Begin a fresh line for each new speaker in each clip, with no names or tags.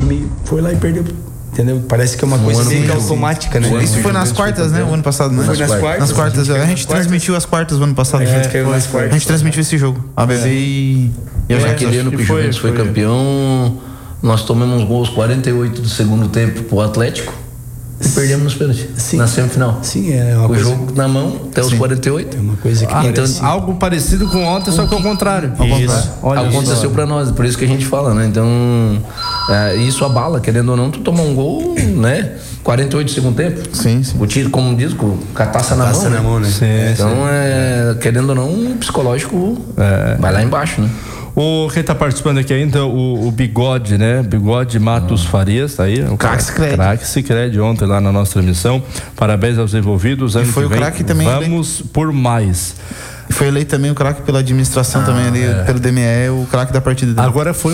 time foi lá e perdeu. Entendeu? Parece que é uma coisa meio automática, né?
Isso foi nas quartas, né? O ano passado, né?
Foi nas quartas.
Nas quartas. A gente transmitiu as quartas o ano passado.
A gente caiu nas quartas.
A gente transmitiu esse jogo. ABC e
aquele ano que o Juventus foi campeão, nós tomamos gols 48 do segundo tempo pro Atlético e perdemos nos pênaltis na semifinal.
Sim, é uma coisa.
O jogo na mão até os 48.
É uma coisa que
então, algo parecido com ontem, só que ao contrário.
Isso. Aconteceu pra nós, por isso que a gente fala, né? Então, isso abala, querendo ou não, tu tomar um gol, né? 48 do segundo tempo.
Sim.
O tiro, como diz, com a taça na mão, né?
Sim,
então, querendo ou não, o psicológico vai lá embaixo, né?
Quem tá participando aqui ainda, o Bigode, né? Bigode Matos Farias, tá aí. O craque Sicredi ontem lá na nossa transmissão. Parabéns aos envolvidos.
E foi o craque também.
Vamos por mais.
Foi eleito também o craque pela administração também ali, pelo DME, o craque da partida dele.
Agora foi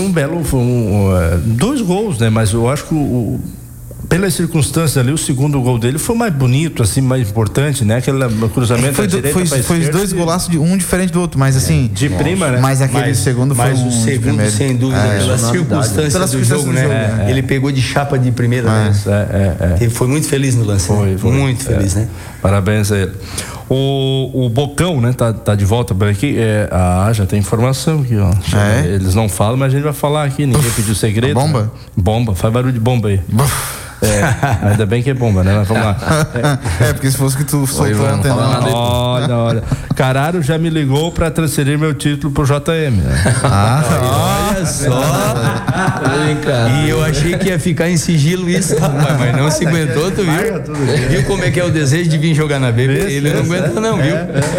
dois gols, né? Mas eu acho que pelas circunstâncias ali, o segundo gol dele foi mais bonito, assim, mais importante, né? Aquele cruzamento da direita pra esquerda.
Foi os dois golaços, um diferente do outro, mas assim...
De prima, né?
Mas aquele segundo foi
o segundo, sem dúvida, pela circunstância do jogo, né? Ele pegou de chapa de primeira, né? Ele foi muito feliz no lance. Foi muito feliz, né?
Parabéns a ele. O Bocão, né? Tá de volta por aqui. Já tem informação aqui, ó. Eles não falam, mas a gente vai falar aqui. Ninguém pediu segredo.
Bomba?
Né? Bomba, faz barulho de bomba aí. Ainda bem que é bomba, né? Mas vamos lá.
Porque se fosse que tu soltou a antena.
Olha. Cararo já me ligou pra transferir meu título pro JM. Né?
Olha só. E eu achei que ia ficar em sigilo isso, rapaz, mas não se aguentou, tu viu? Viu como é que é o desejo de vir jogar na B? Ele não aguentou não, viu?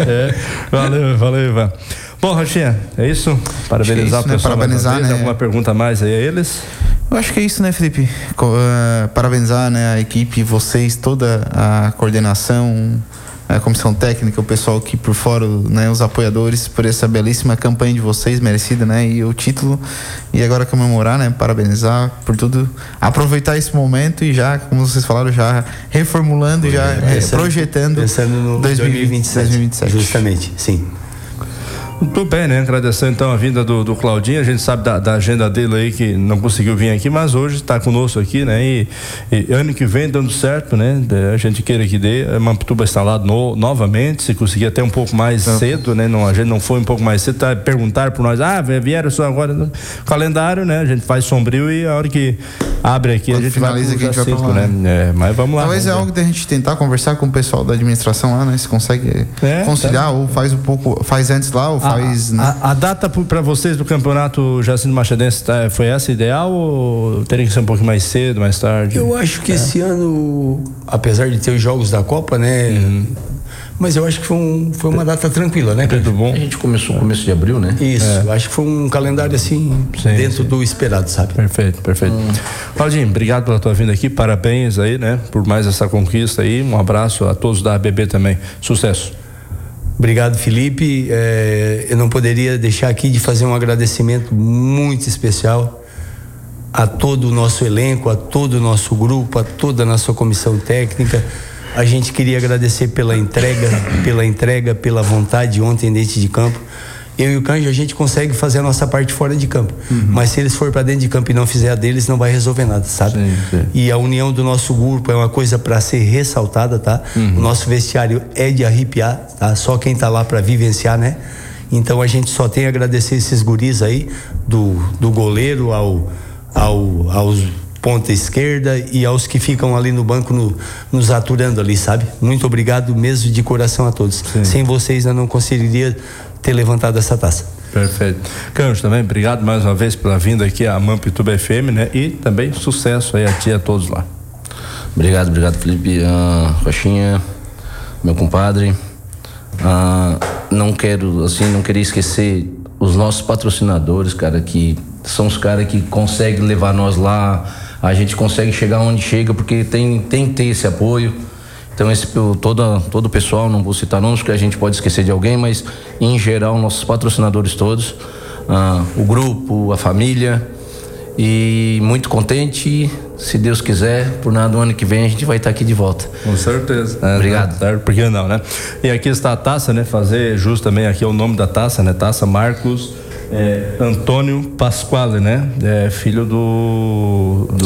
Valeu, Ivan. Bom, Rochinha, é isso? Parabenizar o pessoal.
Parabenizar, né?
Alguma pergunta mais aí a eles?
Eu acho que é isso, né, Felipe? Parabenizar, né, a equipe, vocês, toda a coordenação, a comissão técnica, o pessoal aqui por fora, né, os apoiadores, por essa belíssima campanha de vocês, merecida, né, e o título, e agora comemorar, né, parabenizar por tudo, aproveitar esse momento e já, como vocês falaram, já reformulando, projetando
pensando no 2027. Justamente, sim.
Muito bem, né? Agradecer então a vinda do Claudinho. A gente sabe da agenda dele aí que não conseguiu vir aqui, mas hoje está conosco aqui, né? E ano que vem dando certo, né? A gente queira que dê. A Mampituba instalado novamente, se conseguir até um pouco mais cedo, né? A gente não foi um pouco mais cedo, perguntar por nós, vieram só agora no calendário, né? A gente faz sombrio e a hora que abre aqui
quando
a gente
finaliza
vai
que a gente vai pra lá,
né? Mas vamos lá.
Talvez
vamos
algo da gente tentar conversar com o pessoal da administração lá, né? Se consegue conciliar, ou faz antes lá, ou faz...
A data para vocês do campeonato Jacinto Machadense foi essa ideal ou teria que ser um pouco mais cedo, mais tarde?
Eu acho que esse ano, apesar de ter os jogos da Copa, né? Mas eu acho que foi uma data tranquila, né?
Tudo bom?
A gente começou no começo de abril, né?
Isso, eu acho que foi um calendário assim, dentro do esperado, sabe?
Perfeito. Claudinho, obrigado pela tua vinda aqui, parabéns aí, né? Por mais essa conquista aí, um abraço a todos da ABB também, sucesso.
Obrigado, Felipe. Eu não poderia deixar aqui de fazer um agradecimento muito especial a todo o nosso elenco, a todo o nosso grupo, a toda a nossa comissão técnica. A gente queria agradecer pela entrega, pela vontade ontem dentro de campo. Eu e o Cândido, a gente consegue fazer a nossa parte fora de campo. Mas se eles forem para dentro de campo e não fizer a deles, não vai resolver nada, sabe?
Sim.
E a união do nosso grupo é uma coisa para ser ressaltada, tá? O nosso vestiário é de arrepiar, tá? Só quem tá lá para vivenciar, né? Então a gente só tem a agradecer esses guris aí, do goleiro aos ponta esquerda e aos que ficam ali no banco nos aturando ali, sabe? Muito obrigado mesmo de coração a todos.
Sim.
Sem vocês eu não conseguiria ter levantado essa taça.
Perfeito. Cândido, também obrigado mais uma vez pela vinda aqui à Mampituba FM, né? E também sucesso aí a ti e a todos lá.
Obrigado, Felipe. Rochinha, meu compadre. Não queria esquecer os nossos patrocinadores, cara, que são os caras que conseguem levar nós lá. A gente consegue chegar onde chega porque tem que ter esse apoio. Então todo o pessoal, não vou citar nomes porque a gente pode esquecer de alguém, mas em geral nossos patrocinadores todos, o grupo, a família, e muito contente, se Deus quiser, por nada, o ano que vem a gente vai estar aqui de volta.
Com certeza.
Obrigado.
Por que não, né? E aqui está a taça, né? Fazer jus também aqui é o nome da taça, né? Taça Marcos Antônio Pasquale, né? Filho do